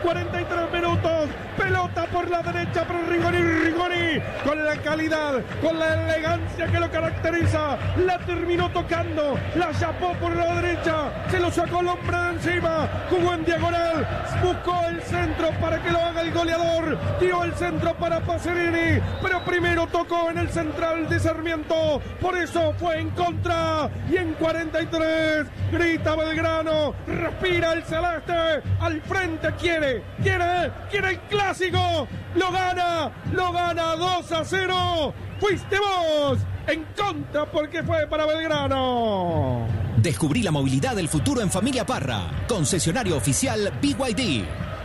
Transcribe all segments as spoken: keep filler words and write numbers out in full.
cuarenta y tres minutos. Pelota por la derecha para Rigoni. Rigoni con la calidad, con la elegancia que lo caracteriza. La terminó tocando, la chapó por la derecha, se lo sacó el hombre de encima, jugó en diagonal, buscó el centro para que lo haga el goleador, dio el centro para Pacerini, pero primero tocó en el central de Sarmiento, por eso fue en contra. Y en cuarenta y tres grita Belgrano, respira el celeste, al frente quiere, quiere, quiere el clásico, lo gana, lo gana dos a cero. Fuiste vos en contra porque fue para Belgrano. Descubrí la movilidad del futuro en Familia Parra, concesionario oficial B Y D.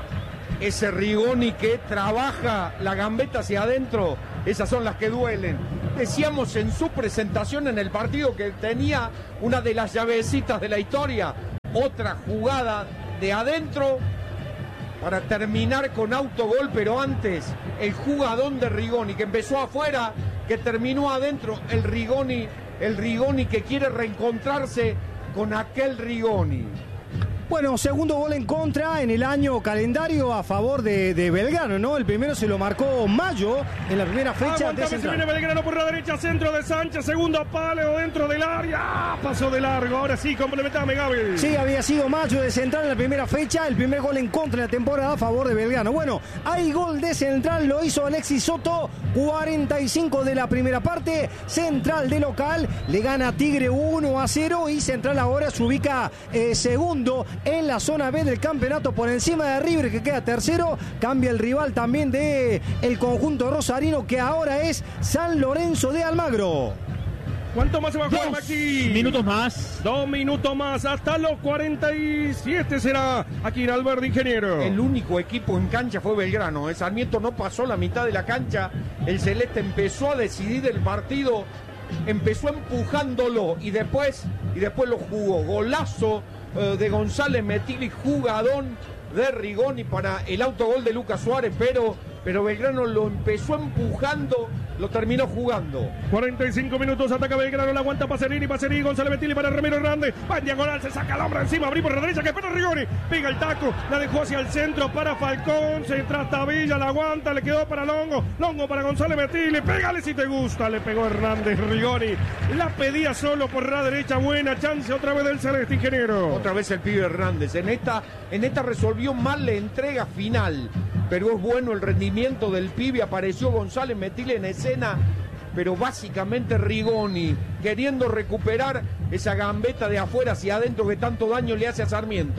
Ese Rigoni que trabaja la gambeta hacia adentro, esas son las que duelen. Decíamos en su presentación en el partido que tenía una de las llavecitas de la historia, otra jugada de adentro para terminar con autogol, pero antes el jugadón de Rigoni que empezó afuera, que terminó adentro, el Rigoni, el Rigoni que quiere reencontrarse con aquel Rigoni. Bueno, segundo gol en contra en el año calendario a favor de, de Belgrano, ¿no? El primero se lo marcó Mayo en la primera fecha de Central. Se viene Belgrano por la derecha, centro de Sánchez, segundo palo dentro del área, pasó de largo, ahora sí, complementame, Gaby. Sí, había sido Mayo de Central en la primera fecha, el primer gol en contra en la temporada a favor de Belgrano. Bueno, hay gol de Central, lo hizo Alexis Soto, cuarenta y cinco de la primera parte, Central de local, le gana Tigre uno a cero y Central ahora se ubica eh, segundo en la zona B del campeonato por encima de River que queda tercero, cambia el rival también de el conjunto rosarino que ahora es San Lorenzo de Almagro. ¿Cuánto más se va a jugar, Dos Maxi? minutos más. Dos minutos más, hasta los cuarenta y siete será aquí en Alberdi, ingeniero. El único equipo en cancha fue Belgrano. El Sarmiento no pasó la mitad de la cancha. El Celeste empezó a decidir el partido, empezó empujándolo y después, y después lo jugó. Golazo de González Metilli, jugadón de Rigoni para el autogol de Lucas Suárez, pero, pero Belgrano lo empezó empujando, lo terminó jugando. cuarenta y cinco minutos, ataca Belgrano, la aguanta Pacerini, Pacerini, González Metilli para Ramiro Hernández, va en diagonal, se saca el hombre encima, abrí por la derecha, que espera Rigoni, pega el taco, la dejó hacia el centro para Falcón, se trastabilla, la aguanta, le quedó para Longo, Longo para González Metilli, pégale si te gusta, le pegó Hernández, Rigoni, la pedía solo por la derecha, buena chance otra vez del Celeste, ingeniero. Otra vez el pibe Hernández, en esta, en esta resolvió mal la entrega final, pero es bueno el rendimiento del pibe, apareció González Metilli en escena, pero básicamente Rigoni queriendo recuperar esa gambeta de afuera hacia adentro que tanto daño le hace a Sarmiento.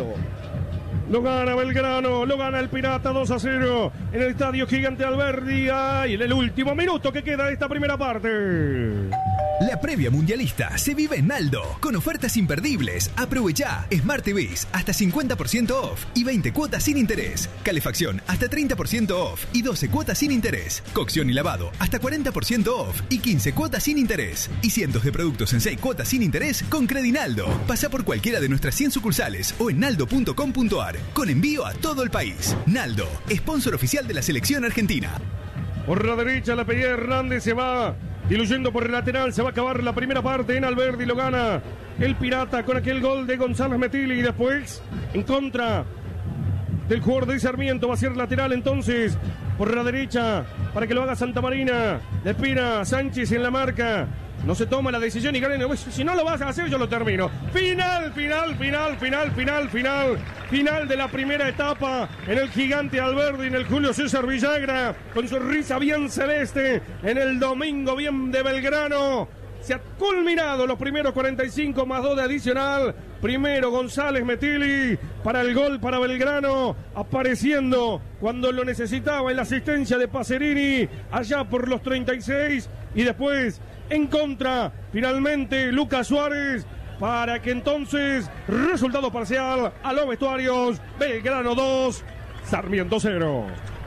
Lo gana Belgrano, lo gana el Pirata dos a cero en el Estadio Gigante Alberdi y en el último minuto que queda de esta primera parte. La previa mundialista se vive en Naldo, con ofertas imperdibles. Aprovecha Smart T Vs hasta cincuenta por ciento off y veinte cuotas sin interés. Calefacción hasta treinta por ciento off y doce cuotas sin interés. Cocción y lavado hasta cuarenta por ciento off y quince cuotas sin interés. Y cientos de productos en seis cuotas sin interés con Credinaldo. Pasa por cualquiera de nuestras cien sucursales o en naldo punto com punto ar, con envío a todo el país. Naldo, sponsor oficial de la selección argentina. Por la derecha la pedía Hernández, se va diluyendo por el lateral, se va a acabar la primera parte en Alberdi, lo gana el Pirata con aquel gol de González Metilli y después en contra del jugador de Sarmiento va a ser lateral entonces por la derecha para que lo haga Santa Marina, le espera Sánchez en la marca. No se toma la decisión y Garena, si no lo vas a hacer yo lo termino. Final, final, final, final, final, final. Final de la primera etapa en el Gigante Alberdi, en el Julio César Villagra, con su risa bien celeste, en el domingo bien de Belgrano. Se ha culminado los primeros cuarenta y cinco más dos de adicional. Primero González Metilli para el gol para Belgrano, apareciendo cuando lo necesitaba en la asistencia de Pacerini, allá por los treinta y seis. Y después en contra, finalmente Lucas Suárez, para que entonces, resultado parcial a los vestuarios, Belgrano dos, Sarmiento cero.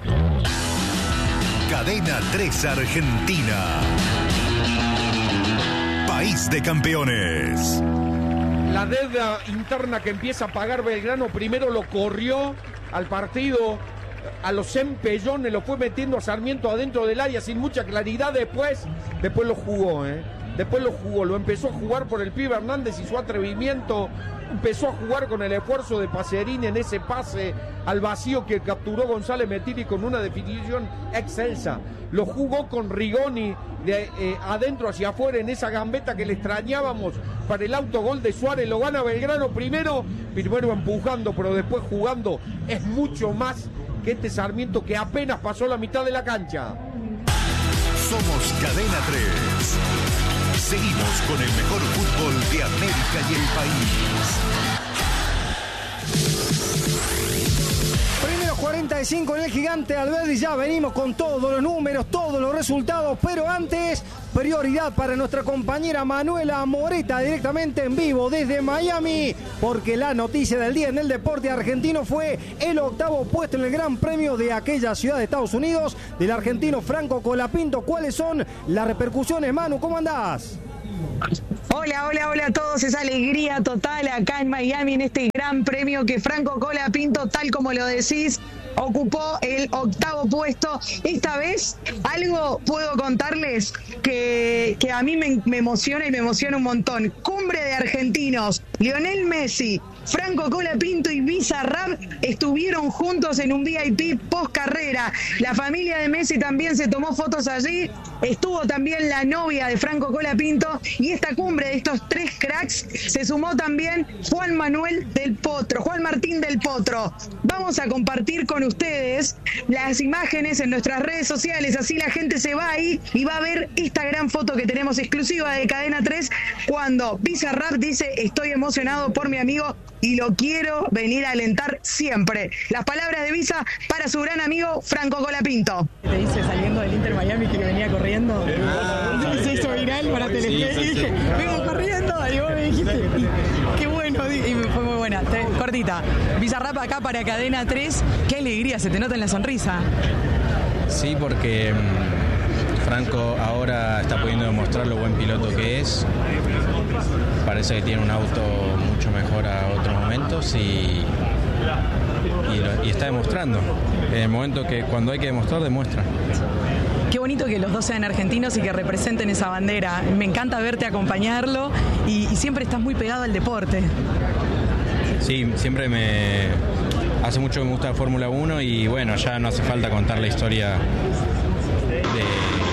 Cadena tres Argentina. País de campeones. La deuda interna que empieza a pagar Belgrano, primero lo corrió al partido, a los empellones, lo fue metiendo a Sarmiento adentro del área sin mucha claridad, después, después lo jugó, ¿eh? después lo jugó, lo empezó a jugar por el pibe Hernández y su atrevimiento, empezó a jugar con el esfuerzo de Pacerini en ese pase al vacío que capturó González Metilli con una definición excelsa. Lo jugó con Rigoni de eh, adentro hacia afuera en esa gambeta que le extrañábamos para el autogol de Suárez. Lo gana Belgrano primero, primero empujando, pero después jugando. Es mucho más que este Sarmiento que apenas pasó la mitad de la cancha. Somos Cadena tres. Seguimos con el mejor fútbol de América y el país. Primero cuarenta y cinco en el Gigante Alberdi, ya venimos con todos los números, todos los resultados, pero antes, prioridad para nuestra compañera Manuela Moreta, directamente en vivo desde Miami, porque la noticia del día en el deporte argentino fue el octavo puesto en el Gran Premio de aquella ciudad de Estados Unidos, del argentino Franco Colapinto. ¿Cuáles son las repercusiones, Manu? ¿Cómo andás? Hola, hola, hola a todos. Esa alegría total acá en Miami en este Gran Premio que Franco Colapinto, tal como lo decís, ocupó el octavo puesto. Esta vez algo puedo contarles que, que a mí me, me emociona y me emociona un montón. Cumbre de argentinos, Lionel Messi, Franco Colapinto y Bizarrap estuvieron juntos en un V I P post carrera. La familia de Messi también se tomó fotos allí. Estuvo también la novia de Franco Colapinto, y esta cumbre de estos tres cracks se sumó también Juan Manuel del Potro, Juan Martín del Potro. Vamos a compartir con ustedes las imágenes en nuestras redes sociales, así la gente se va ahí y va a ver esta gran foto que tenemos exclusiva de Cadena tres, cuando Bizarrap dice: estoy emocionado por mi amigo y lo quiero venir a alentar siempre. Las palabras de Visa para su gran amigo Franco Colapinto. Te dice saliendo del Inter Miami que venía corriendo. Ah, se hizo viral para sí, Telefe, sí, y dije, sí. vengo corriendo, y vos me dijiste, y, qué bueno, y fue muy buena. Te, cortita, Bizarrap acá para Cadena tres, qué alegría, se te nota en la sonrisa. Sí, porque um, Franco ahora está pudiendo demostrar lo buen piloto que es. Parece que tiene un auto mucho mejor a otros momentos y, y, lo, y está demostrando. En el momento que cuando hay que demostrar, demuestra. Qué bonito que los dos sean argentinos y que representen esa bandera. Me encanta verte acompañarlo y, y siempre estás muy pegado al deporte. Sí, siempre me... Hace mucho que me gusta la Fórmula uno y bueno, ya no hace falta contar la historia de...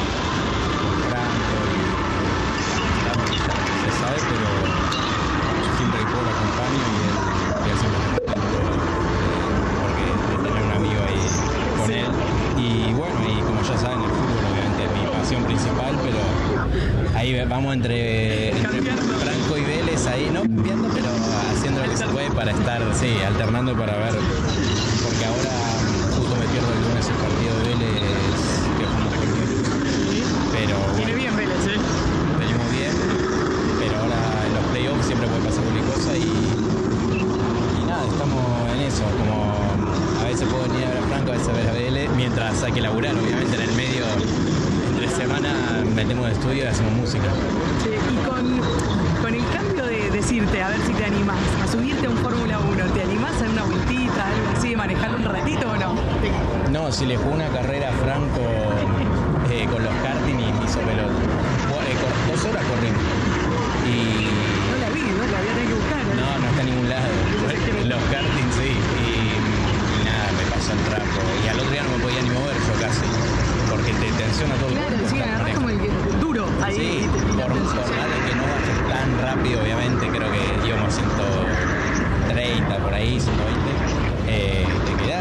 Vamos entre, entre Franco y Vélez ahí, no viendo, pero haciendo lo que se puede para estar, sí, alternando para ver, porque ahora justo me pierdo el lunes el partido de Vélez, que fue un poquito, pero viene bien Vélez, ¿eh? Venimos bien, pero ahora en los playoffs siempre puede pasar cualquier cosa y, y nada, estamos en eso, como a veces puedo venir a ver a Franco, a veces a ver a Vélez, mientras hay que laburar, obviamente en el medio. Entre semana metemos de estudio y hacemos música. Sí, y con, con el cambio de decirte, a ver si te animás a subirte a un Fórmula uno, ¿te animás a una vueltita, algo así, manejar un ratito o no? No, si le jugó una carrera a Franco eh, con los karting y me hizo pelota. Eh, dos horas corriendo. Y... No la vi, no la voy a tener que buscar. ¿eh? No, no está en ningún lado. Los karting sí. Y, y nada, me pasó el trapo. Y al otro día no me podía ni mover yo casi. Porque te tensiona todo. Claro, sí, agarrás como el que duro ahí. Sí, por, por nada que no bajes tan rápido, obviamente, creo que íbamos a ciento treinta por ahí, ciento veinte. Eh, te queda,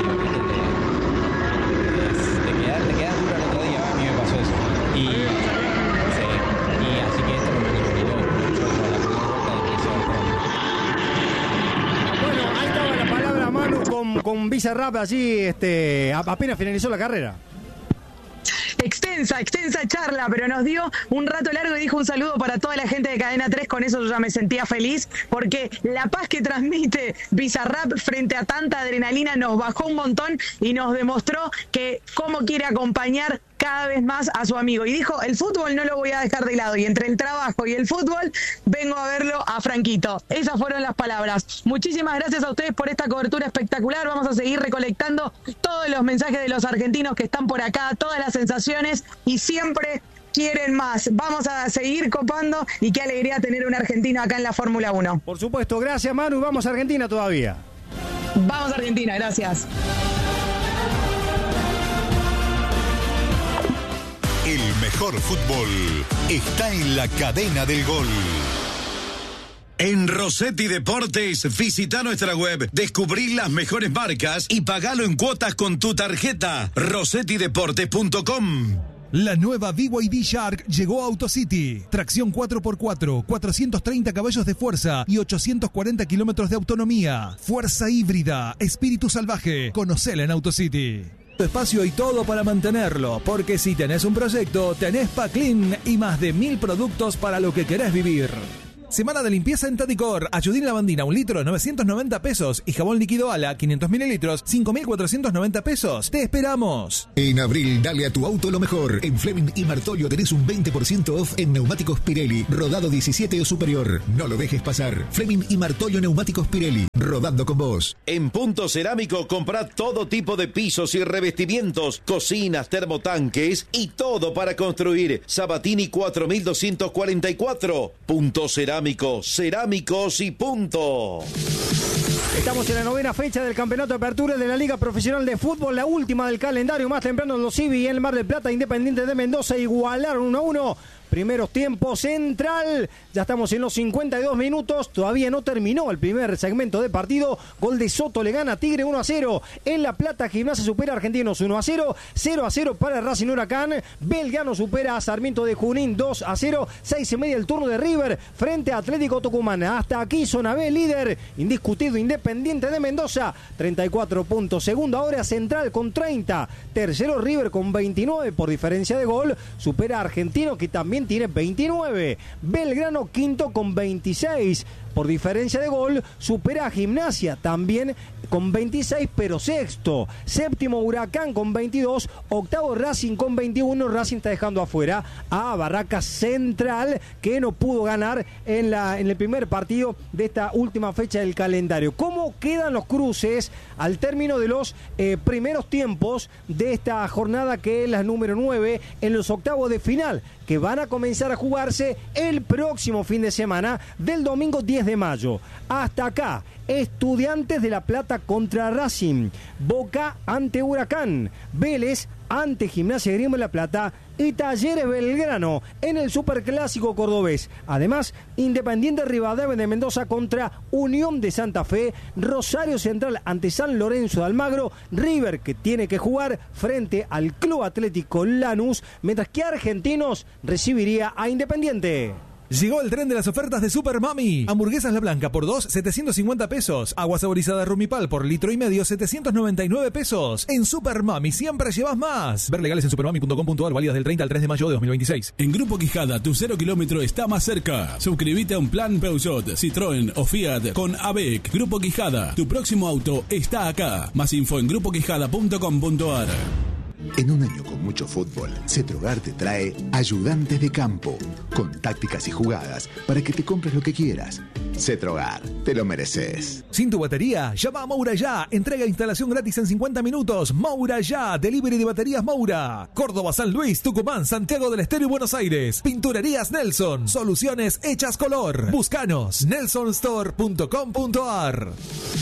te, te queda, te queda duro el otro día, a mí me pasó eso. Y, sí, y así que esto me lo mucho con la primera vuelta de presión. Bueno, ahí estaba la palabra, Manu, con, con Bizarrap allí, este, apenas finalizó la carrera. Extensa, extensa charla, pero nos dio un rato largo y dijo un saludo para toda la gente de Cadena tres. Con eso yo ya me sentía feliz, porque la paz que transmite Bizarrap frente a tanta adrenalina nos bajó un montón y nos demostró que cómo quiere acompañar cada vez más a su amigo. Y dijo, el fútbol no lo voy a dejar de lado, y entre el trabajo y el fútbol vengo a verlo a Franquito. Esas fueron las palabras. Muchísimas gracias a ustedes por esta cobertura espectacular. Vamos a seguir recolectando todos los mensajes de los argentinos que están por acá, todas las sensaciones, y siempre quieren más. Vamos a seguir copando y qué alegría tener un argentino acá en la Fórmula uno. Por supuesto, gracias Manu, y vamos a Argentina todavía. Vamos a Argentina, gracias. El mejor fútbol está en la cadena del gol. En Rossetti Deportes, visita nuestra web, descubrí las mejores marcas y pagalo en cuotas con tu tarjeta. rossetti deportes punto com. La nueva B Y D Shark llegó a AutoCity. Tracción cuatro por cuatro, cuatrocientos treinta caballos de fuerza y ochocientos cuarenta kilómetros de autonomía. Fuerza híbrida, espíritu salvaje. Conocela en AutoCity. Espacio y todo para mantenerlo, porque si tenés un proyecto, tenés Paclean y más de mil productos para lo que querés vivir. Semana de limpieza en Tadicor. Ayudín lavandina, un litro, novecientos noventa pesos. Y jabón líquido Ala, quinientos mililitros, cinco mil cuatrocientos noventa pesos. ¡Te esperamos! En abril, dale a tu auto lo mejor. En Fleming y Martolio tenés un veinte por ciento off en neumáticos Pirelli, rodado diecisiete o superior. No lo dejes pasar. Fleming y Martolio Neumáticos Pirelli, rodando con vos. En Punto Cerámico, comprá todo tipo de pisos y revestimientos, cocinas, termotanques y todo para construir. Sabatini cuatro mil doscientos cuarenta y cuatro. Punto Cerámico. Cerámicos y punto. Estamos en la novena fecha del Campeonato de Apertura de la Liga Profesional de Fútbol, la última del calendario. Más temprano los Civi en el Mar del Plata, Independiente de Mendoza igualaron uno a uno. Primeros tiempos, Central. Ya estamos en los cincuenta y dos minutos. Todavía no terminó el primer segmento de partido. Gol de Soto, le gana Tigre uno a cero. En La Plata, Gimnasia supera a Argentinos uno a cero. cero a cero para Racing Huracán. Belgrano supera a Sarmiento de Junín dos a cero. seis y media el turno de River frente a Atlético Tucumán. Hasta aquí zona B, líder indiscutido Independiente de Mendoza. treinta y cuatro puntos. Segunda hora, Central con treinta. Tercero River con veintinueve por diferencia de gol. Supera a Argentino, que también tiene veintinueve. Belgrano quinto con veintiséis. Por diferencia de gol, supera a Gimnasia también con veintiséis, pero sexto. Séptimo Huracán con veintidós. Octavo Racing con veintiuno. Racing está dejando afuera a Barracas Central, que no pudo ganar en, la, en el primer partido de esta última fecha del calendario. ¿Cómo quedan los cruces al término de los eh, primeros tiempos de esta jornada, que es la número nueve, en los octavos de final, que van a comenzar a jugarse el próximo fin de semana del domingo diez de mayo? Hasta acá, Estudiantes de La Plata contra Racing, Boca ante Huracán, Vélez ante Gimnasia Grima de La Plata y Talleres Belgrano en el Superclásico cordobés. Además, Independiente Rivadavia de Mendoza contra Unión de Santa Fe, Rosario Central ante San Lorenzo de Almagro, River, que tiene que jugar frente al Club Atlético Lanús, mientras que Argentinos recibiría a Independiente. Llegó el tren de las ofertas de Super Mami. Hamburguesas La Blanca por dos, setecientos cincuenta pesos. Agua saborizada Rumipal por litro y medio, setecientos noventa y nueve pesos. En Super Mami siempre llevas más. Ver legales en supermami punto com punto ar, válidas del treinta al tres de mayo de dos mil veintiséis. En Grupo Quijada, tu cero kilómetro está más cerca. Suscríbete a un plan Peugeot, Citroën o Fiat con A B E C. Grupo Quijada, tu próximo auto está acá. Más info en grupo quijada punto com punto ar. En un año con mucho fútbol, Cetrogar te trae Ayudantes de Campo, con tácticas y jugadas para que te compres lo que quieras. Cetrogar, te lo mereces. ¿Sin tu batería? Llama a Moura Ya. Entrega e instalación gratis en cincuenta minutos. Moura Ya. Delivery de baterías Moura. Córdoba, San Luis, Tucumán, Santiago del Estero y Buenos Aires. Pinturerías Nelson. Soluciones hechas color. Búscanos. nelson store punto com punto ar.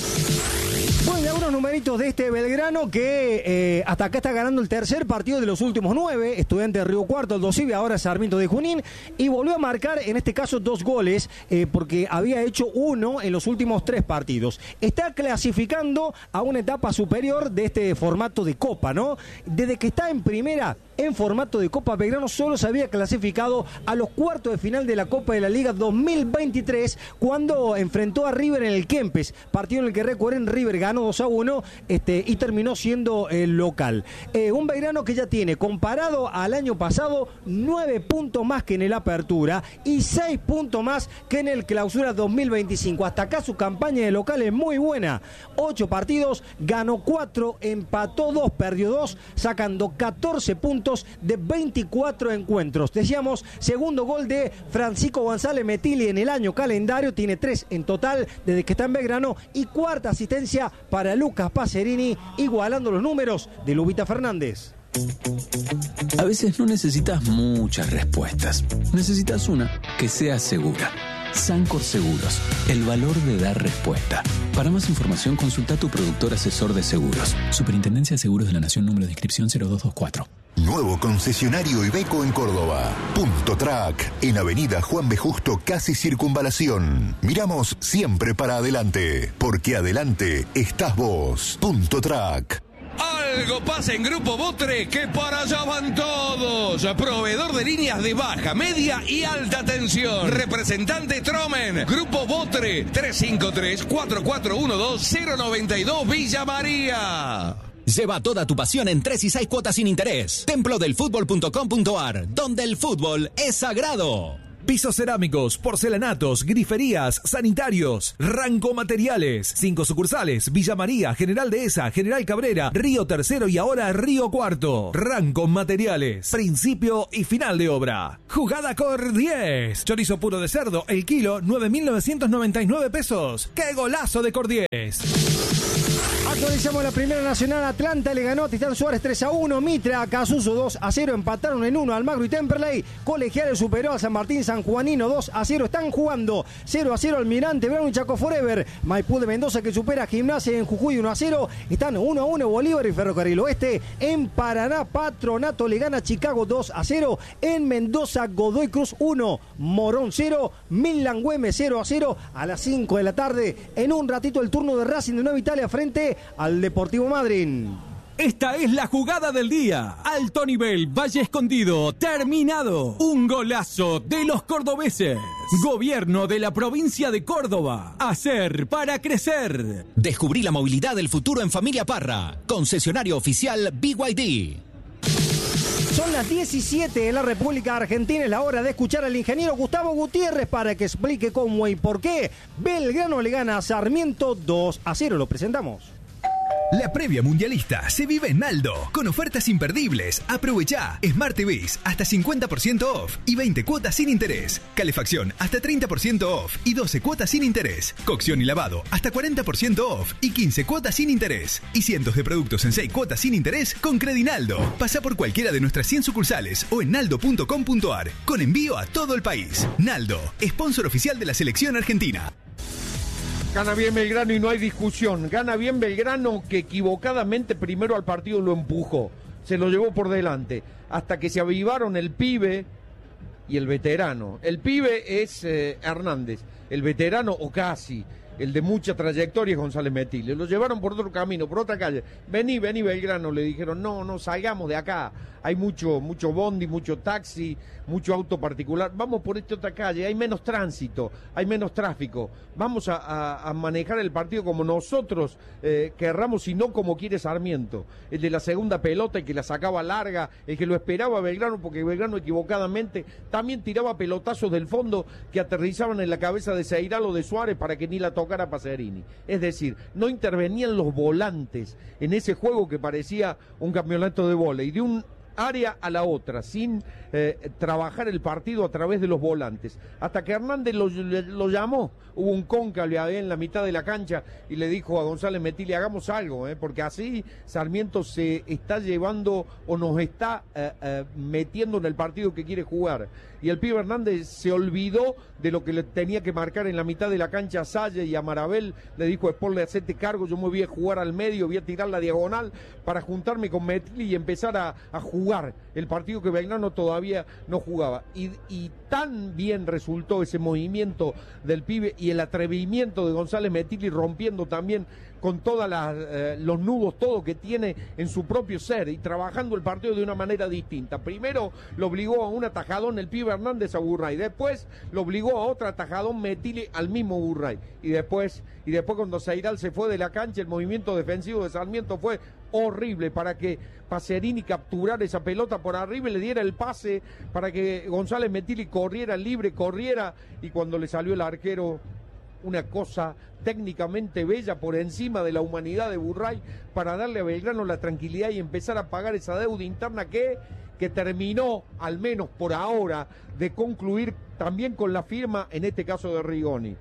Bueno, algunos numeritos de este Belgrano que eh, hasta acá está ganando el tercer partido de los últimos nueve. Estudiante de Río Cuarto, el Dosivi, ahora Sarmiento de Junín. Y volvió a marcar, en este caso, dos goles, eh, porque había hecho uno en los últimos tres partidos. Está clasificando a una etapa superior de este formato de Copa, ¿no? Desde que está en primera, en formato de Copa, Belgrano solo se había clasificado a los cuartos de final de la Copa de la Liga dos mil veintitrés, cuando enfrentó a River en el Kempes, partido en el que, recuerden, River ganó dos a uno este, y terminó siendo el local. Eh, un Belgrano que ya tiene, comparado al año pasado, nueve puntos más que en el Apertura y seis puntos más que en el Clausura dos mil veinticinco. Hasta acá su campaña de local es muy buena. ocho partidos, ganó cuatro, empató dos, perdió dos, sacando catorce puntos de veinticuatro encuentros. Decíamos, segundo gol de Francisco González Metilli en el año calendario, tiene tres en total desde que está en Belgrano, y cuarta asistencia para Lucas Pacerini, igualando los números de Lubita Fernández. A veces no necesitas muchas respuestas. Necesitas una que sea segura. Sancor Seguros, el valor de dar respuesta. Para más información, consulta a tu productor asesor de seguros. Superintendencia de Seguros de la Nación, número de inscripción cero dos dos cuatro. Nuevo concesionario Iveco en Córdoba. Punto Track, en Avenida Juan B. Justo, casi Circunvalación. Miramos siempre para adelante, porque adelante estás vos. Punto Track. Algo pasa en Grupo Botre, que para allá van todos. Proveedor de líneas de baja, media y alta tensión. Representante Tromen. Grupo Botre, tres cinco tres, cuatro cuatro uno dos, cero nueve dos, Villa María. Lleva toda tu pasión en tres y seis cuotas sin interés. templo del fútbol punto com punto ar, donde el fútbol es sagrado. Pisos cerámicos, porcelanatos, griferías, sanitarios, Ranco Materiales, cinco sucursales, Villa María, General Dehesa, General Cabrera, Río Tercero y ahora Río Cuarto. Ranco Materiales, principio y final de obra. Jugada Cor diez, chorizo puro de cerdo, el kilo, nueve mil novecientos noventa y nueve pesos. ¡Qué golazo de Cor diez! Actualizamos la Primera Nacional. Atlanta le ganó a Titán Suárez tres a uno. Mitra, Casuso dos a cero. Empataron en uno Almagro y Temperley. Colegiales superó a San Martín San Juanino dos a cero. Están jugando cero a cero Almirante Brown y Chaco Forever. Maipú de Mendoza que supera a Gimnasia en Jujuy uno a cero. Están uno a uno Bolívar y Ferrocarril Oeste. En Paraná, Patronato le gana a Chicago dos a cero. En Mendoza, Godoy Cruz uno, Morón cero. Milan Güemes cero a cero. A las cinco de la tarde, en un ratito, el turno de Racing de Nueva Italia frente al Deportivo Madryn. Esta es la jugada del día. Alto nivel, Valle Escondido, terminado. Un golazo de los cordobeses. Gobierno de la provincia de Córdoba. Hacer para crecer. Descubrí la movilidad del futuro en Familia Parra. Concesionario oficial B Y D. Son las diecisiete en la República Argentina. Es la hora de escuchar al ingeniero Gustavo Gutiérrez para que explique cómo y por qué Belgrano le gana a Sarmiento dos a cero. Lo presentamos. La previa mundialista se vive en Naldo, con ofertas imperdibles. Aprovechá Smart T Vs hasta cincuenta por ciento off y veinte cuotas sin interés. Calefacción hasta treinta por ciento off y doce cuotas sin interés. Cocción y lavado hasta cuarenta por ciento off y quince cuotas sin interés. Y cientos de productos en seis cuotas sin interés con Credinaldo. Pasá por cualquiera de nuestras cien sucursales o en naldo punto com punto ar, con envío a todo el país. Naldo, sponsor oficial de la selección argentina. Gana bien Belgrano y no hay discusión. Gana bien Belgrano, que equivocadamente primero al partido lo empujó. Se lo llevó por delante. Hasta que se avivaron el pibe y el veterano. El pibe es eh, Hernández. El veterano, o casi, el de mucha trayectoria, es González Metile. Lo llevaron por otro camino, por otra calle. Vení, vení Belgrano. Le dijeron, no, no, salgamos de acá. Hay mucho, mucho bondi, mucho taxi, mucho auto particular. Vamos por esta otra calle, hay menos tránsito, hay menos tráfico. Vamos a, a, a manejar el partido como nosotros eh, querramos y no como quiere Sarmiento. El de la segunda pelota, el que la sacaba larga, el que lo esperaba Belgrano, porque Belgrano equivocadamente también tiraba pelotazos del fondo que aterrizaban en la cabeza de Seiral o de Suárez para que ni la tocara Pacerini. Es decir, no intervenían los volantes en ese juego que parecía un campeonato de vóley, de un área a la otra, sin eh, trabajar el partido a través de los volantes. Hasta que Hernández lo, lo llamó, hubo un cóncavo ahí en la mitad de la cancha y le dijo a González Metile, hagamos algo, eh, porque así Sarmiento se está llevando o nos está eh, eh, metiendo en el partido que quiere jugar. Y el pibe Hernández se olvidó de lo que le tenía que marcar en la mitad de la cancha a Salle y a Marabel. Le dijo, Sport, hacete cargo, yo me voy a jugar al medio, voy a tirar la diagonal para juntarme con Metile y empezar a, a jugar el partido que Belgrano todavía no jugaba. Y, y tan bien resultó ese movimiento del pibe y el atrevimiento de González Metile, rompiendo también con todos eh, los nudos, todo que tiene en su propio ser y trabajando el partido de una manera distinta. Primero lo obligó a un atajadón el pibe Hernández a Burray, después lo obligó a otro atajadón Metile al mismo Burray, y después, y después cuando Seiral se fue de la cancha, el movimiento defensivo de Sarmiento fue horrible para que Pacerini capturara esa pelota por arriba y le diera el pase para que González Metile corriera libre, corriera, y cuando le salió el arquero, una cosa técnicamente bella por encima de la humanidad de Burray, para darle a Belgrano la tranquilidad y empezar a pagar esa deuda interna que, que terminó, al menos por ahora, de concluir también con la firma, en este caso de Rigoni.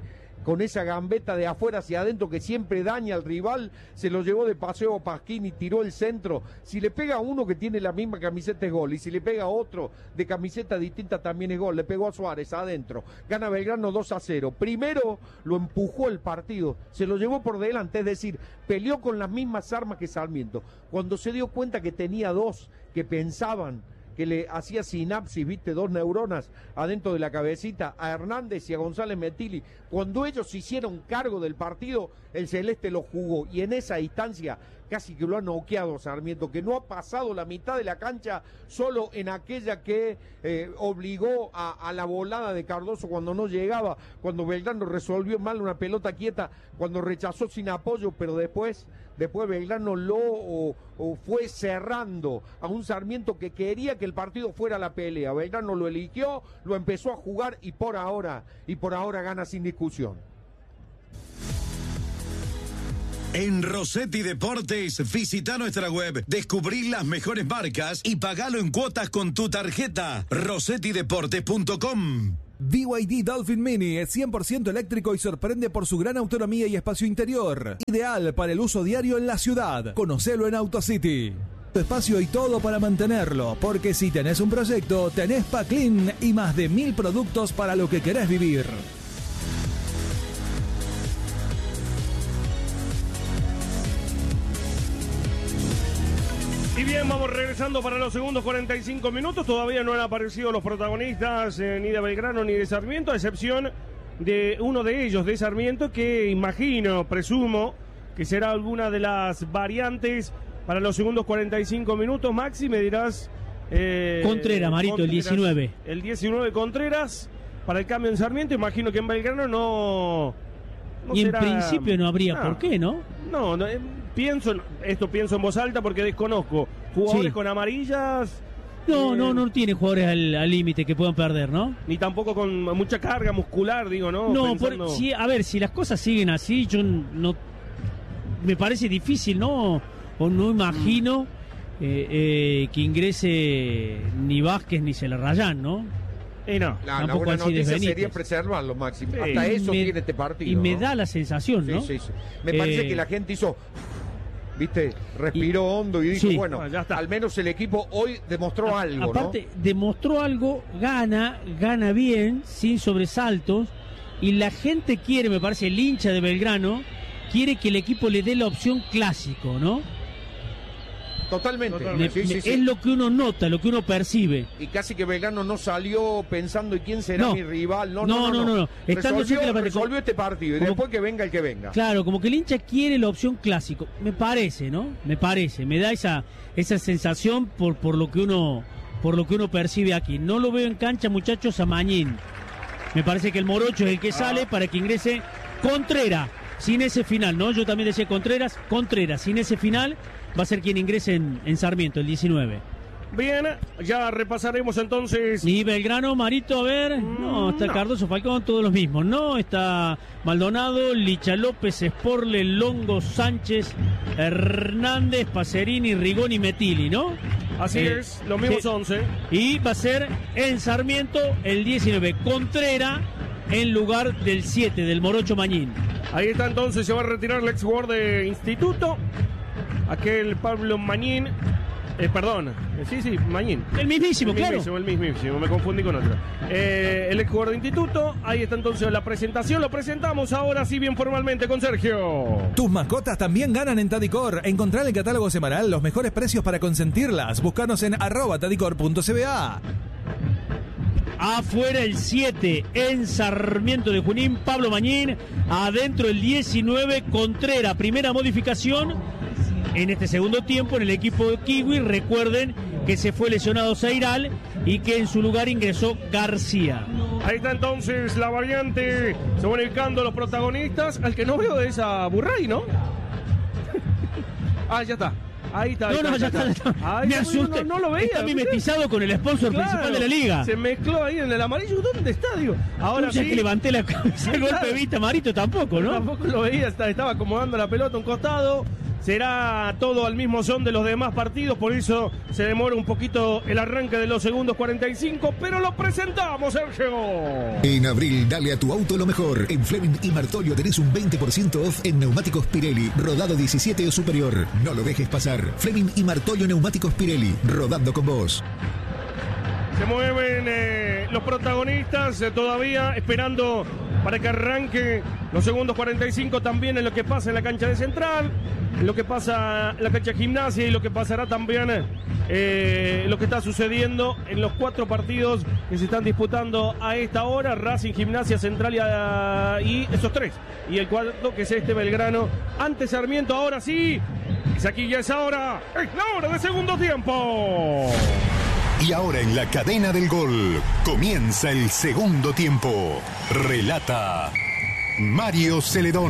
con esa gambeta de afuera hacia adentro que siempre daña al rival, se lo llevó de paseo a Pasquini, tiró el centro. Si le pega a uno que tiene la misma camiseta es gol, y si le pega a otro de camiseta distinta también es gol. Le pegó a Suárez adentro, gana Belgrano dos a cero. Primero lo empujó el partido, se lo llevó por delante, es decir, peleó con las mismas armas que Sarmiento. Cuando se dio cuenta que tenía dos que pensaban, que le hacía sinapsis, viste, dos neuronas adentro de la cabecita, a Hernández y a González Metilli, cuando ellos se hicieron cargo del partido, el Celeste lo jugó, y en esa instancia casi que lo ha noqueado Sarmiento, que no ha pasado la mitad de la cancha, solo en aquella que eh, obligó a, a la volada de Cardoso cuando no llegaba, cuando Belgrano resolvió mal una pelota quieta, cuando rechazó sin apoyo, pero después... Después Belgrano lo o, o fue cerrando a un Sarmiento que quería que el partido fuera la pelea. Belgrano lo eligió, lo empezó a jugar y por ahora, y por ahora gana sin discusión. En Rossetti Deportes, visita nuestra web, descubrí las mejores marcas y pagalo en cuotas con tu tarjeta. rossetti deportes punto com. B Y D Dolphin Mini es cien por ciento eléctrico y sorprende por su gran autonomía y espacio interior. Ideal para el uso diario en la ciudad. Conocelo en AutoCity. Tu espacio y todo para mantenerlo, porque si tenés un proyecto, tenés Paclin y más de mil productos para lo que querés vivir. Y bien, vamos regresando para los segundos cuarenta y cinco minutos. Todavía no han aparecido los protagonistas eh, ni de Belgrano ni de Sarmiento, a excepción de uno de ellos, de Sarmiento, que imagino, presumo, que será alguna de las variantes para los segundos cuarenta y cinco minutos. Maxi, me dirás... Eh, Contreras, Marito, Contreras, el diecinueve. El diecinueve Contreras para el cambio en Sarmiento. Imagino que en Belgrano no... no y será... en principio no habría ah, por qué, ¿no? No, no eh, pienso, esto pienso en voz alta porque desconozco. Jugadores sí. con amarillas... No, eh, no, no tiene jugadores al límite que puedan perder, ¿no? Ni tampoco con mucha carga muscular, digo, ¿no? No, Pensando... por, si, a ver, si las cosas siguen así, yo no... Me parece difícil, ¿no? O no imagino eh, eh, que ingrese ni Vázquez ni Celarrayán, ¿no? Y no. La, la buena noticia sería preservarlo, Máximo. Sí. Hasta eso me, tiene este partido. Y me ¿no? da la sensación, ¿no? Sí, sí, sí. Me eh, parece que la gente hizo... ¿Viste? Respiró y, hondo y dijo, sí, bueno, ah, ya está. Al menos el equipo hoy demostró a, algo, aparte, ¿no? demostró algo, gana, gana bien, sin sobresaltos, y la gente quiere, me parece, el hincha de Belgrano, quiere que el equipo le dé la opción clásico, ¿no? Totalmente. Me, sí, me, sí, sí. Es lo que uno nota, lo que uno percibe. Y casi que Belgrano no salió pensando en quién será no. mi rival. No, no, no. no, no, no. Resolvió, resolvió, resolvió este partido y como, después que venga el que venga. Claro, como que el hincha quiere la opción clásico. Me parece, ¿no? Me parece. Me da esa esa sensación por, por lo que uno por lo que uno percibe aquí. No lo veo en cancha, muchachos, a Mañín. Me parece que el Morocho es el que sale ah. para que ingrese Contreras. Sin ese final, ¿no? Yo también decía Contreras. Contreras, sin ese final, va a ser quien ingrese en, en Sarmiento, el diecinueve. Bien, ya repasaremos entonces. Y Belgrano, Marito, a ver. No, está no. Cardoso, Falcón, todos los mismos. No, está Maldonado, Licha López, Sporle, Longo, Sánchez, Hernández, Pacerini, Rigoni, Metilli, ¿no? Así eh, es, los mismos sí. once. Y va a ser en Sarmiento el diecinueve, Contreras, en lugar del siete, del Morocho Mañín. Ahí está entonces, se va a retirar el ex jugador de Instituto, aquel Pablo Mañín, eh, perdón, sí, sí, Mañín. El mismísimo, el claro. Mismísimo, el mismísimo, me confundí con otro. Eh, el ex jugador de Instituto, ahí está entonces la presentación, lo presentamos ahora sí bien formalmente con Sergio. Tus mascotas también ganan en Tadicor. Encontrar en el catálogo semanal los mejores precios para consentirlas. Búscanos en arroba tadicor punto c b a. Afuera el siete en Sarmiento de Junín, Pablo Mañín. Adentro el diecinueve, Contreras. Primera modificación en este segundo tiempo en el equipo de Kiwi. Recuerden que se fue lesionado Seiral y que en su lugar ingresó García. Ahí está entonces la variante. Se van ubicando los protagonistas. Al que no veo es a Burray, ¿no? Ah, ya está. Ahí está. Ahí no, está, no, ya está. está. Ay, me asusta. No, no lo veía. Está mimetizado con el sponsor claro, principal de la liga. Se mezcló ahí en el amarillo. ¿Dónde está? Digo, ahora sí. que levanté la cabeza, el golpe de vista, Marito tampoco, ¿no? Tampoco lo veía. Estaba acomodando la pelota a un costado. será todo al mismo son de los demás partidos, por eso se demora un poquito el arranque de los segundos cuarenta y cinco, pero lo presentamos, Sergio. En abril, dale a tu auto lo mejor. En Fleming y Martolio tenés un veinte por ciento off en neumáticos Pirelli, rodado diecisiete o superior. No lo dejes pasar. Fleming y Martolio Neumáticos Pirelli, rodando con vos. Se mueven eh, los protagonistas eh, todavía esperando para que arranque los segundos cuarenta y cinco, también en lo que pasa en la cancha de Central, en lo que pasa en la cancha de Gimnasia y lo que pasará también eh, lo que está sucediendo en los cuatro partidos que se están disputando a esta hora: Racing, Gimnasia, Central y, a, y esos tres. Y el cuarto, que es este Belgrano ante Sarmiento. Ahora sí, es aquí, ya es ahora, es la hora de segundo tiempo. Y ahora en la cadena del gol comienza el segundo tiempo. Relata Mario Celedón.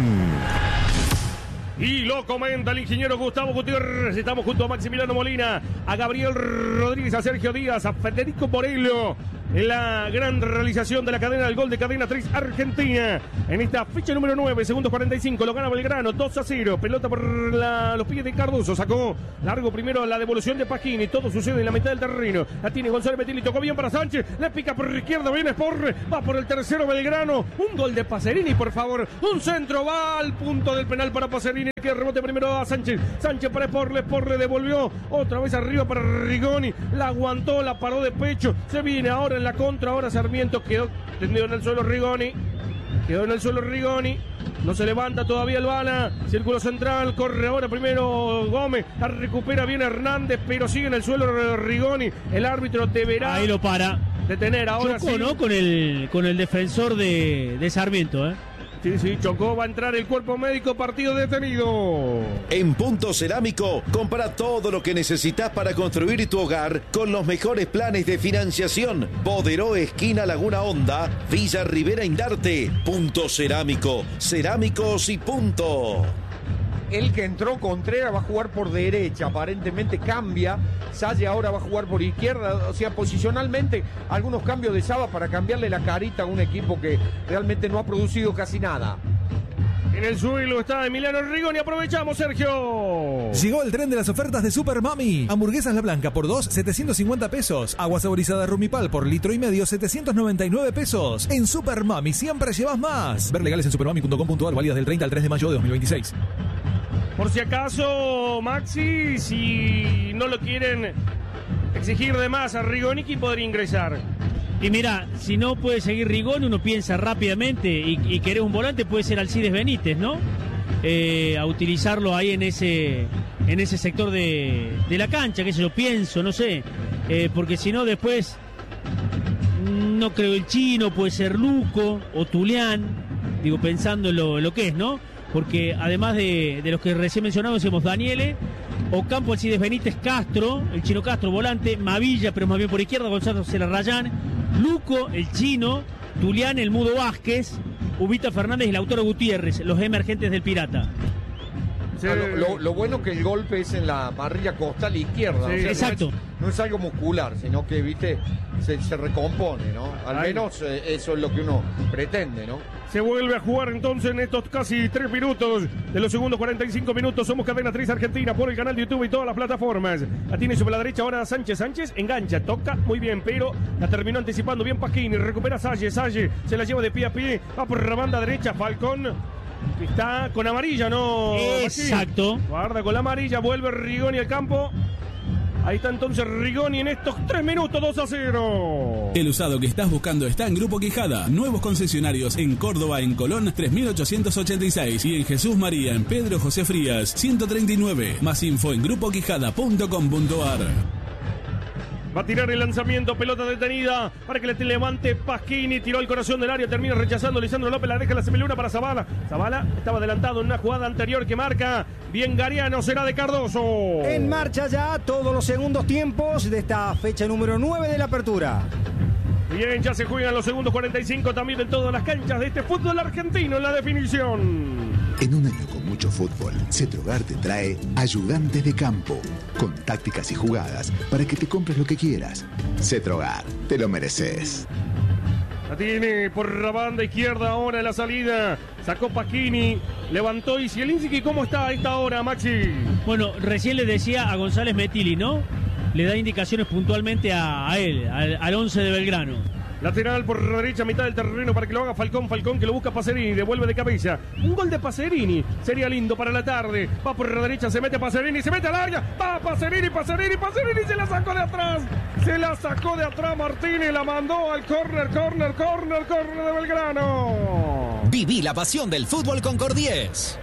Y lo comenta el ingeniero Gustavo Gutiérrez. Estamos junto a Maximiliano Molina, a Gabriel Rodríguez, a Sergio Díaz, a Federico Morello, en la gran realización de la cadena del gol de Cadena tres Argentina. En esta fecha número nueve, segundos cuarenta y cinco, lo gana Belgrano dos a cero. Pelota por la, los pies de Cardoso. Sacó largo primero la devolución de Pagini. Todo sucede en la mitad del terreno. La tiene González Metilli. Tocó bien para Sánchez. Le pica por izquierda. Viene Sporre. Va por el tercero Belgrano. Un gol de Pacerini, por favor. Un centro. Va al punto del penal para Pacerini, que rebote primero a Sánchez. Sánchez para Sporre. Sporre devolvió otra vez arriba para Rigoni. La aguantó, la paró de pecho. Se viene ahora en la contra. Ahora Sarmiento quedó tendido en el suelo. Rigoni. Quedó en el suelo Rigoni. No se levanta todavía el bala. Círculo central. Corre ahora primero Gómez. La recupera bien Hernández, pero sigue en el suelo Rigoni. El árbitro deberá. Ahí lo para. Detener ahora. Chocó, sí. ¿no? Con el, con el defensor de, de Sarmiento, ¿eh? Sí, sí, chocó, va a entrar el cuerpo médico, partido detenido. En Punto Cerámico, compra todo lo que necesitas para construir tu hogar con los mejores planes de financiación. Poderó, esquina Laguna Honda, Villa Rivera Indarte. Punto Cerámico, cerámicos y punto. El que entró, Contreras, va a jugar por derecha, aparentemente cambia. Salle ahora va a jugar por izquierda, o sea, posicionalmente algunos cambios de Saba para cambiarle la carita a un equipo que realmente no ha producido casi nada. En el suelo está Emiliano Rigoni. Aprovechamos, Sergio. Llegó el tren de las ofertas de Super Mami. Hamburguesas La Blanca por dos, setecientos cincuenta pesos. Agua saborizada Rumipal por litro y medio, setecientos noventa y nueve pesos. En Super Mami siempre llevas más. Ver legales en supermami punto com punto ar, válidas del treinta al tres de mayo de dos mil veintiséis. Por si acaso, Maxi, si no lo quieren exigir de más a Rigoni, ¿quién podría ingresar? Y mira, si no puede seguir Rigoni, uno piensa rápidamente y, y querés un volante, puede ser Alcides Benítez, ¿no? Eh, a utilizarlo ahí en ese en ese sector de, de la cancha, que yo pienso, no sé. Eh, porque si no, después, no creo el Chino, puede ser Luco o Tulián, digo, pensando en lo, en lo que es, ¿no? Porque además de, de los que recién mencionamos, decimos Daniele, Ocampo, Alcides Benítez, Castro, el Chino Castro, volante, Mavilla, pero más bien por izquierda, Gonzalo Celarrayán, Luco, el Chino, Tulián, el Mudo Vázquez, Ubita Fernández y Lautaro Gutiérrez, los emergentes del Pirata. Sí. Lo, lo, lo bueno que el golpe es en la parrilla costal izquierda. Sí, o sea, exacto. No es, no es algo muscular, sino que, viste, se, se recompone, ¿no? Al Ay. menos eh, eso es lo que uno pretende, ¿no? Se vuelve a jugar entonces en estos casi tres minutos de los segundos cuarenta y cinco minutos. Somos Cadena tres Argentina por el canal de YouTube y todas las plataformas. La tiene sobre la derecha ahora Sánchez. Sánchez engancha, toca muy bien, pero la terminó anticipando bien Pagini. Recupera Salle, Salle se la lleva de pie a pie. Va por la banda derecha, Falcón. Está con amarilla, ¿no? Exacto. Guarda con la amarilla, vuelve Rigoni al campo. Ahí está entonces Rigoni en estos tres minutos, dos a cero. El usado que estás buscando está en Grupo Quijada. Nuevos concesionarios en Córdoba, en Colón, tres mil ochocientos ochenta y seis. Y en Jesús María, en Pedro José Frías, ciento treinta y nueve. Más info en grupo quijada punto com punto ar. Va a tirar el lanzamiento, pelota detenida para que le levante Pasquini, tiró el corazón del área, termina rechazando Lisandro López, la deja la semiluna para Zavala. Zavala estaba adelantado en una jugada anterior que marca bien Gariano, será de Cardoso. En marcha ya todos los segundos tiempos de esta fecha número nueve de la apertura. Bien, ya se juegan los segundos cuarenta y cinco también en todas las canchas de este fútbol argentino en la definición. En un año con mucho fútbol, Cetrogar te trae Ayudantes de Campo, con tácticas y jugadas para que te compres lo que quieras. Cetrogar, te lo mereces. La tiene por la banda izquierda ahora en la salida. Sacó Pasquini. levantó y Zielinski, ¿cómo está a esta hora, Maxi? Bueno, recién le decía a González Metilli, ¿no? Le da indicaciones puntualmente a, a él, al, al once de Belgrano. Lateral por la derecha, mitad del terreno para que lo haga Falcón. Falcón que lo busca Pacerini, devuelve de cabeza. Un gol de Pacerini sería lindo para la tarde. Va por la derecha, se mete Pacerini, se mete al área. Va Pacerini, Pacerini, Pacerini, se la sacó de atrás. Se la sacó de atrás Martínez, la mandó al córner, córner, córner, córner de Belgrano. Viví la pasión del fútbol con Cordies.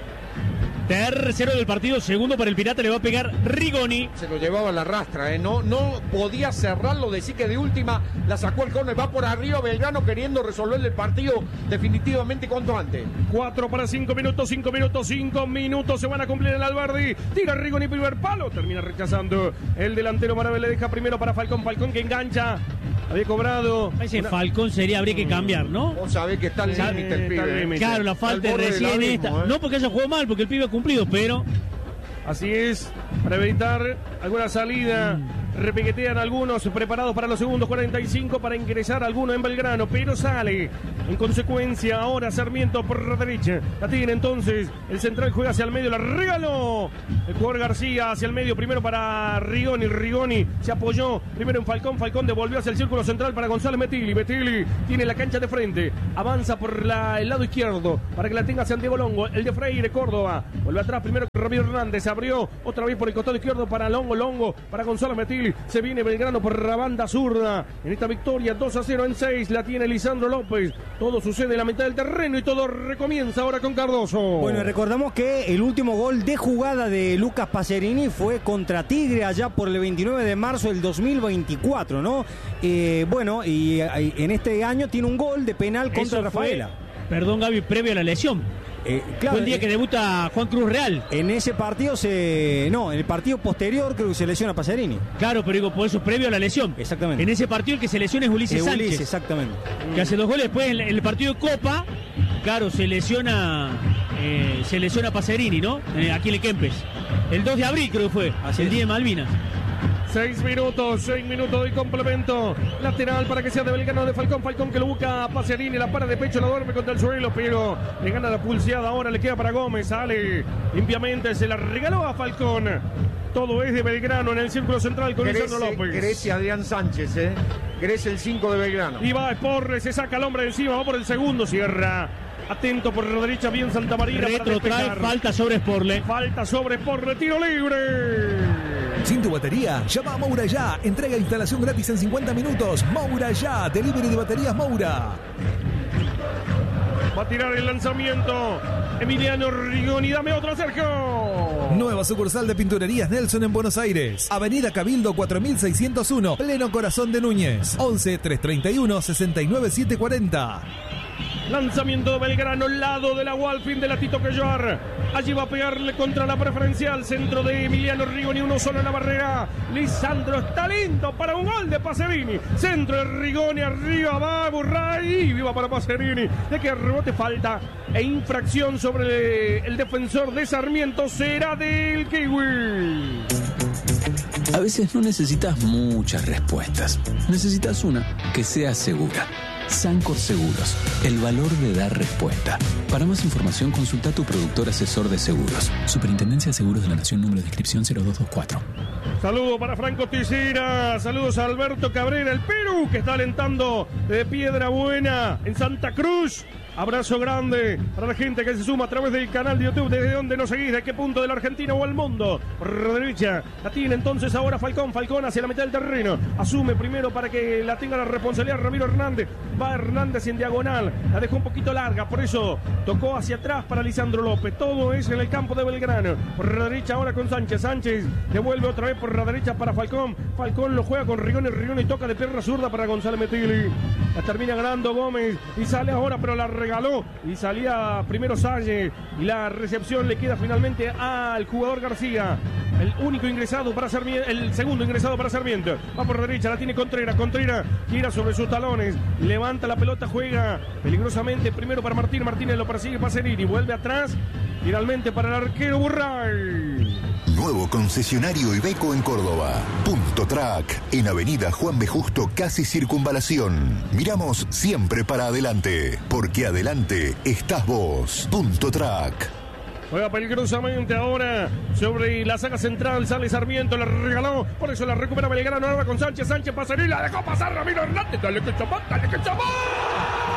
Tercero del partido, segundo para el Pirata, le va a pegar Rigoni. Se lo llevaba a la rastra, ¿eh? no, no podía cerrarlo, decir que de última la sacó el córner, va por arriba Belgrano queriendo resolver el partido definitivamente cuanto antes. Cuatro para cinco minutos, cinco minutos, cinco minutos se van a cumplir en el Alberdi. Tira Rigoni, primer palo, termina rechazando el delantero Marabel, le deja primero para Falcón, Falcón que engancha. Había cobrado. Ese una... Falcón sería, habría que cambiar, ¿no? Vos sabés que está al límite el pibe. Claro, la falta de recién esta. ¿eh? No porque haya jugado mal, porque el pibe ha cumplido, pero. Así es, para evitar alguna salida. Mm. Repiquetean algunos, preparados para los segundos cuarenta y cinco para ingresar alguno en Belgrano, pero sale. En consecuencia, ahora Sarmiento por la derecha. La tiene entonces, el central juega hacia el medio, la regaló. El jugador García hacia el medio, primero para Rigoni. Rigoni se apoyó primero en Falcón. Falcón devolvió hacia el círculo central para González Metilli. Metilli tiene la cancha de frente, avanza por la, el lado izquierdo para que la tenga Santiago Longo. El de Freire, Córdoba. Vuelve atrás primero con Ramiro Hernández. Abrió otra vez por el costado izquierdo para Longo. Longo para González Metilli. Se viene Belgrano por la banda zurda. En esta victoria dos a cero en seis la tiene Lisandro López. Todo sucede en la mitad del terreno y todo recomienza ahora con Cardoso. Bueno, recordamos que el último gol de jugada de Lucas Pacerini fue contra Tigre allá por el veintinueve de marzo del dos mil veinticuatro, ¿no? Eh, bueno, y, y en este año tiene un gol de penal contra Eso Rafaela. Fue, perdón, Gaby, previo a la lesión. Eh, claro, fue el día que debuta Juan Cruz Real. En ese partido se... No, en el partido posterior creo que se lesiona Pacerini. Claro, pero digo, por eso previo a la lesión. Exactamente. En ese partido el que se lesiona es Ulises eh, Sánchez. Ulises, exactamente. Que hace dos goles. Después en el partido de Copa, claro, se lesiona eh, se lesiona Pacerini, ¿no? Eh, aquí en el Kempes. El dos de abril creo que fue, Así el es. día de Malvinas. Seis minutos, seis minutos de complemento. Lateral para que sea de Belgrano de Falcón. Falcón que lo busca a Pacerini, la para de pecho, la duerme contra el suelo, pero le gana la pulseada. Ahora le queda para Gómez. Sale limpiamente, se la regaló a Falcón. Todo es de Belgrano en el círculo central con Lisandro López. Grecia Adrián Sánchez, ¿eh? Grecia el cinco de Belgrano. Y va Porres, se saca el hombre de encima, va por el segundo, cierra. Atento por la derecha, bien Santa María. Retrotrae, falta sobre Sporle. Falta sobre Sporle, tiro libre. Sin tu batería, llama a Moura Ya. Entrega e instalación gratis en cincuenta minutos. Moura Ya, delivery de baterías Moura. Va a tirar el lanzamiento Emiliano Rigoni. Dame otro, Sergio. Nueva sucursal de Pinturerías Nelson en Buenos Aires. Avenida Cabildo cuatro mil seiscientos uno, pleno corazón de Núñez. once, trescientos treinta y uno, sesenta y nueve, setecientos cuarenta. Lanzamiento de Belgrano, lado de la Walfin de la Tito Quellar. Allí va a pegarle contra la preferencial. Centro de Emiliano Rigoni, uno solo en la barrera. Lisandro está lindo para un gol de Pacerini. Centro de Rigoni, arriba va Burray. Viva para Pacerini. De que rebote, falta e infracción sobre el defensor de Sarmiento. Será del Kiwi. A veces no necesitas muchas respuestas. Necesitas una que sea segura. Sancor Seguros, el valor de dar respuesta. Para más información, consulta a tu productor asesor de seguros. Superintendencia de Seguros de la Nación, número de inscripción cero dos dos cuatro. Saludos para Franco Ticera, saludos a Alberto Cabrera, el Perú, que está alentando de Piedra Buena en Santa Cruz. Abrazo grande para la gente que se suma a través del canal de YouTube. ¿Desde dónde nos seguís? ¿De qué punto de la Argentina o el mundo? Por la derecha la tiene entonces ahora Falcón. Falcón hacia la mitad del terreno. Asume primero para que la tenga la responsabilidad Ramiro Hernández. Va Hernández en diagonal. La dejó un poquito larga. Por eso tocó hacia atrás para Lisandro López. Todo es en el campo de Belgrano. Por la derecha ahora con Sánchez. Sánchez devuelve otra vez por la derecha para Falcón. Falcón lo juega con Rigoni. Rigoni toca de pierna zurda para González Metilli. La termina ganando Gómez. Y sale ahora, pero la regaló y salía primero Salle y la recepción le queda finalmente al jugador García, el único ingresado para Sarmiento, el segundo ingresado para Sarmiento. Va por la derecha, la tiene Contreras, Contreras gira sobre sus talones, levanta la pelota, juega peligrosamente primero para Martín, Martínez lo persigue Pacerini, vuelve atrás, finalmente para el arquero Burray. Nuevo concesionario Iveco en Córdoba. Punto Track, en Avenida Juan B. Justo, casi Circunvalación. Miramos siempre para adelante, porque adelante estás vos. Punto Track. Juega peligrosamente ahora sobre la saga central. Sale Sarmiento, la regaló. Por eso la recupera Belgrano ahora con Sánchez. Sánchez pasarela, dejó pasar Ramiro Hernández. Dale que chapá, dale que chapá.